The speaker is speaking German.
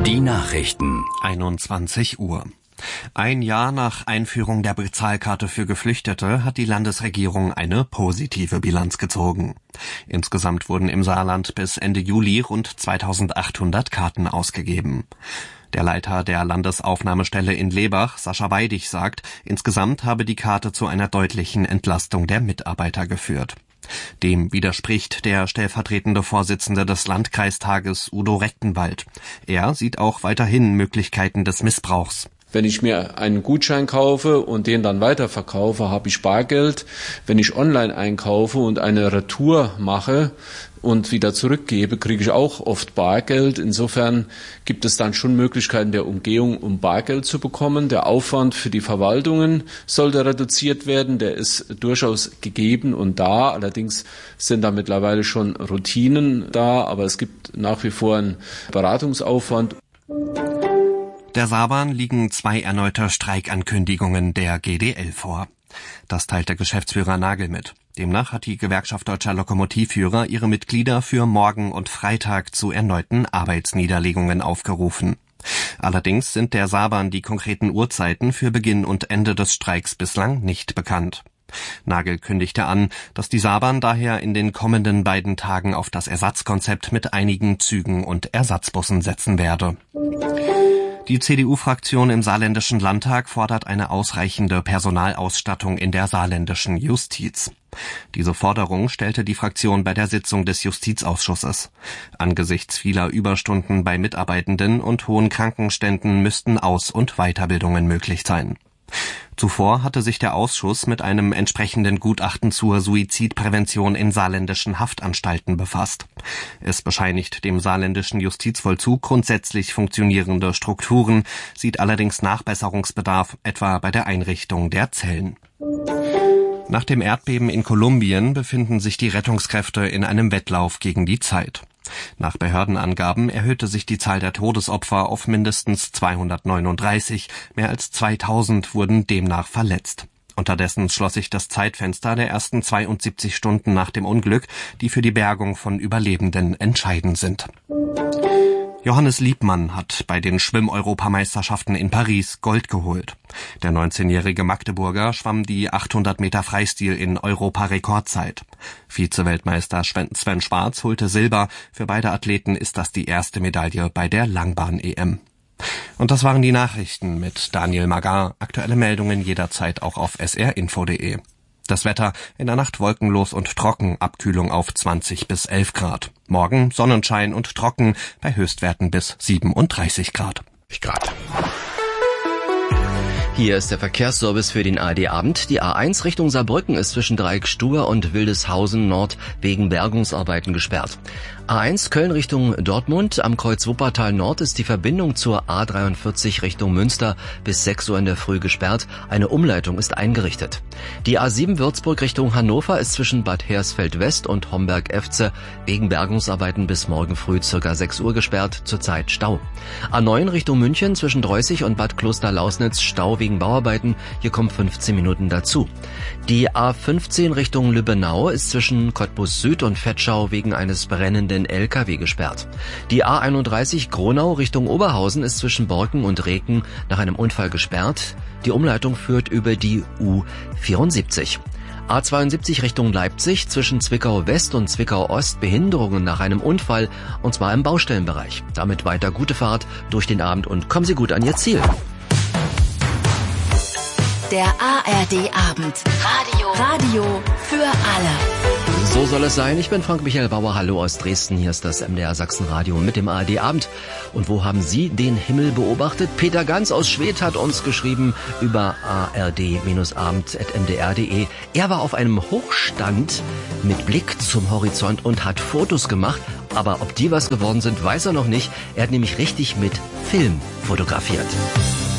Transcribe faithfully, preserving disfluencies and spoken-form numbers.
Die Nachrichten. einundzwanzig Uhr. Ein Jahr nach Einführung der Bezahlkarte für Geflüchtete hat die Landesregierung eine positive Bilanz gezogen. Insgesamt wurden im Saarland bis Ende Juli rund zweitausendachthundert Karten ausgegeben. Der Leiter der Landesaufnahmestelle in Lebach, Sascha Weidig, sagt, insgesamt habe die Karte zu einer deutlichen Entlastung der Mitarbeiter geführt. Dem widerspricht der stellvertretende Vorsitzende des Landkreistages, Udo Rechtenwald. Er sieht auch weiterhin Möglichkeiten des Missbrauchs. Wenn ich mir einen Gutschein kaufe und den dann weiterverkaufe, habe ich Bargeld. Wenn ich online einkaufe und eine Retour mache und wieder zurückgebe, kriege ich auch oft Bargeld. Insofern gibt es dann schon Möglichkeiten der Umgehung, um Bargeld zu bekommen. Der Aufwand für die Verwaltungen sollte reduziert werden. Der ist durchaus gegeben und da. Allerdings sind da mittlerweile schon Routinen da, aber es gibt nach wie vor einen Beratungsaufwand. Der Saarbahn liegen zwei erneute Streikankündigungen der G D L vor. Das teilte Geschäftsführer Nagel mit. Demnach hat die Gewerkschaft Deutscher Lokomotivführer ihre Mitglieder für morgen und Freitag zu erneuten Arbeitsniederlegungen aufgerufen. Allerdings sind der Saarbahn die konkreten Uhrzeiten für Beginn und Ende des Streiks bislang nicht bekannt. Nagel kündigte an, dass die Saarbahn daher in den kommenden beiden Tagen auf das Ersatzkonzept mit einigen Zügen und Ersatzbussen setzen werde. Die C D U-Fraktion im Saarländischen Landtag fordert eine ausreichende Personalausstattung in der saarländischen Justiz. Diese Forderung stellte die Fraktion bei der Sitzung des Justizausschusses. Angesichts vieler Überstunden bei Mitarbeitenden und hohen Krankenständen müssten Aus- und Weiterbildungen möglich sein. Zuvor hatte sich der Ausschuss mit einem entsprechenden Gutachten zur Suizidprävention in saarländischen Haftanstalten befasst. Es bescheinigt dem saarländischen Justizvollzug grundsätzlich funktionierende Strukturen, sieht allerdings Nachbesserungsbedarf, etwa bei der Einrichtung der Zellen. Nach dem Erdbeben in Kolumbien befinden sich die Rettungskräfte in einem Wettlauf gegen die Zeit. Nach Behördenangaben erhöhte sich die Zahl der Todesopfer auf mindestens zweihundertneununddreißig, mehr als zweitausend wurden demnach verletzt. Unterdessen schloss sich das Zeitfenster der ersten zweiundsiebzig Stunden nach dem Unglück, die für die Bergung von Überlebenden entscheidend sind. Johannes Liebmann hat bei den Schwimm-Europameisterschaften in Paris Gold geholt. Der neunzehnjährige Magdeburger schwamm die achthundert Meter Freistil in Europarekordzeit. Vize-Weltmeister Sven Schwarz holte Silber. Für beide Athleten ist das die erste Medaille bei der Langbahn-E M. Und das waren die Nachrichten mit Daniel Magar. Aktuelle Meldungen jederzeit auch auf s r info punkt d e. Das Wetter: in der Nacht wolkenlos und trocken, Abkühlung auf zwanzig bis elf Grad. Morgen Sonnenschein und trocken, bei Höchstwerten bis siebenunddreißig Grad. Grad. Hier ist der Verkehrsservice für den A R D-Abend. Die A eins Richtung Saarbrücken ist zwischen Dreieckstue und Wildeshausen Nord wegen Bergungsarbeiten gesperrt. A eins Köln Richtung Dortmund. Am Kreuz Wuppertal Nord ist die Verbindung zur A dreiundvierzig Richtung Münster bis sechs Uhr in der Früh gesperrt. Eine Umleitung ist eingerichtet. Die A sieben Würzburg Richtung Hannover ist zwischen Bad Hersfeld West und Homberg-Efze wegen Bergungsarbeiten bis morgen früh ca. sechs Uhr gesperrt. Zurzeit Stau. A neun Richtung München zwischen Dreußig und Bad Klosterlausnitz Stau wegen Bauarbeiten. Hier kommen fünfzehn Minuten dazu. Die A fünfzehn Richtung Lübbenau ist zwischen Cottbus Süd und Vetschau wegen eines brennenden L K W gesperrt. Die A einunddreißig Gronau Richtung Oberhausen ist zwischen Borken und Reken nach einem Unfall gesperrt. Die Umleitung führt über die U vierundsiebzig. A zweiundsiebzig Richtung Leipzig zwischen Zwickau West und Zwickau Ost Behinderungen nach einem Unfall, und zwar im Baustellenbereich. Damit weiter gute Fahrt durch den Abend und kommen Sie gut an Ihr Ziel. Der A R D-Abend. Radio. Radio für alle. So soll es sein. Ich bin Frank-Michael Bauer. Hallo aus Dresden. Hier ist das M D R Sachsen-Radio mit dem A R D-Abend. Und wo haben Sie den Himmel beobachtet? Peter Ganz aus Schwedt hat uns geschrieben über a r d abend at m d r punkt d e. Er war auf einem Hochstand mit Blick zum Horizont und hat Fotos gemacht. Aber ob die was geworden sind, weiß er noch nicht. Er hat nämlich richtig mit Film fotografiert.